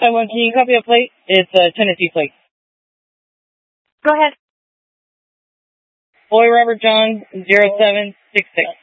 651, can you copy a plate? It's a Tennessee plate. Go ahead. Boy Robert John 0766.